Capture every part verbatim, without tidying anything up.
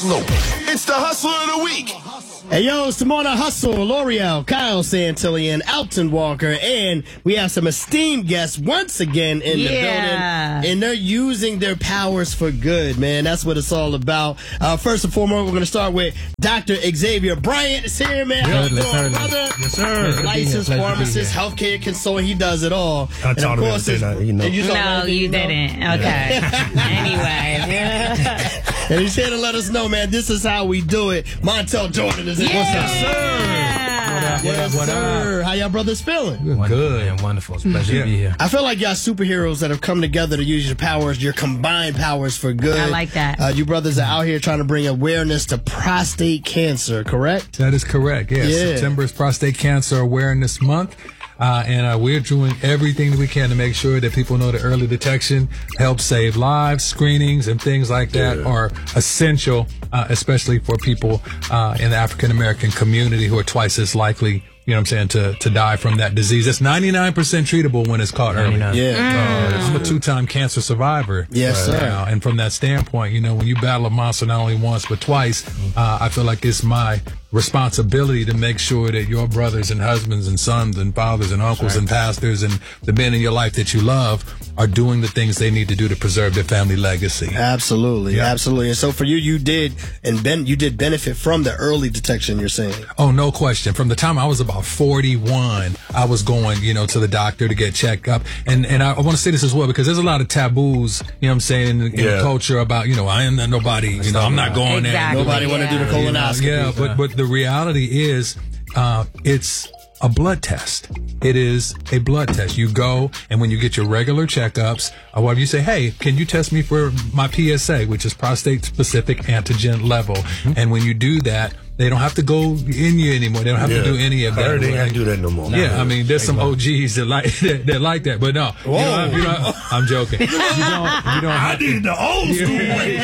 hustle. It's the hustle of the week. Hey, yo, it's the Morning Hustle. L'Oreal, Kyle Santillan, Alton Walker, and we have some esteemed guests once again in yeah. the building. And they're using their powers for good, man. That's what it's all about. Uh, first and foremost, we're going to start with Doctor Xavier Bryant is here, man. How you doing, brother? Yes, sir. Licensed pharmacist, healthcare consultant. He does it all. I and taught of him course, everything. I, you know. you No, you know? didn't. Okay. Anyway. And he's here to let us know, man, this is how we do it. Montel Jordan is in. Yeah. What's up, sir? Yeah. Yes, What up? sir. How y'all brothers feeling? Good. Good and wonderful. It's a pleasure to be here. I feel like y'all superheroes that have come together to use your powers, your combined powers for good. I like that. Uh, you brothers are out here trying to bring awareness to prostate cancer, correct? That is correct. Yes. Yeah. September is Prostate Cancer Awareness Month. Uh, and uh, we're doing everything that we can to make sure that people know that early detection helps save lives. Screenings and things like that yeah. are essential, uh, especially for people uh, in the African American community who are twice as likely, you know what I'm saying, to, to die from that disease. It's ninety-nine percent treatable when it's caught early. ninety-nine. Yeah. Uh, I'm a two-time cancer survivor. Yes, right sir. now. And from that standpoint, you know, when you battle a monster not only once but twice, uh, I feel like it's my responsibility to make sure that your brothers and husbands and sons and fathers and uncles right. and pastors and the men in your life that you love are doing the things they need to do to preserve their family legacy. Absolutely, yeah. absolutely. And so for you, you did and ben, you did benefit from the early detection. You're saying? Oh, no question. From the time I was about forty-one, I was going, you know, to the doctor to get checked up. And and I, I want to say this as well because there's a lot of taboos, you know, what I'm saying, in, in yeah. the culture about, you know, I am not nobody, you know, I'm not going exactly. there. Nobody yeah. want to do the colonoscopy. You know, yeah, but but the reality is, uh, it's a blood test. It is a blood test. You go, and when you get your regular checkups, or whatever, you say, hey, can you test me for my P S A, which is prostate-specific antigen level? Mm-hmm. And when you do that, they don't have to go in you anymore. They don't have yeah. to do any of I that. heard they ain't do that no more. Yeah, no, I mean, there's some O Gs that like that, that like that, but no. Whoa. You know, you know, I'm joking. You don't. You don't. I did the old school way.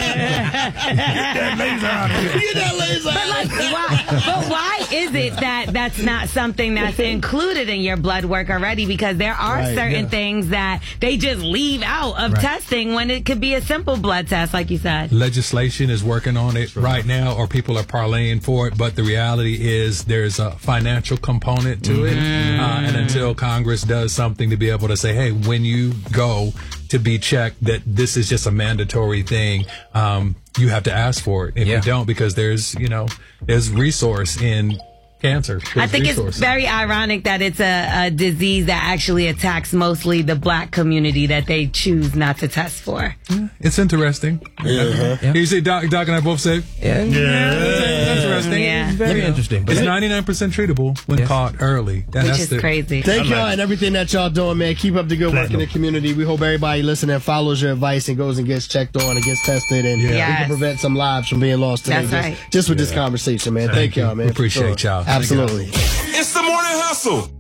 Get that laser out of here. Get that laser out. But like, why, but why is it that that's not something that's included in your blood work already? Because there are Right, certain yeah. things that they just leave out of Right. testing when it could be a simple blood test, like you said. Legislation is working on it right now, or people are parlaying for it, but the reality is there's a financial component to it, Mm-hmm. uh, and until Congress does something to be able to say, hey, when you go to be checked, that this is just a mandatory thing, um, you have to ask for it. If Yeah. you don't, because there's, you know, there's resource in cancer. I There's think resource. it's very ironic that it's a, a disease that actually attacks mostly the black community that they choose not to test for. It's interesting. Uh-huh. Yeah. You see, Doc, Doc and I both say, Yeah. yeah. Interesting. Yeah. Very interesting. It's ninety-nine percent treatable when Yes. caught early. That, Which that's is the, crazy. Thank I y'all like and everything that y'all doing, man. Keep up the good work in Platinum. the community. We hope everybody listening follows your advice and goes and gets checked on and gets tested, and Yeah. we Yes. can prevent some lives from being lost today. That's just, right. just with this conversation, man. Thank, Thank you. y'all, man. We for appreciate sure. y'all. Thank Absolutely. It's the morning hustle.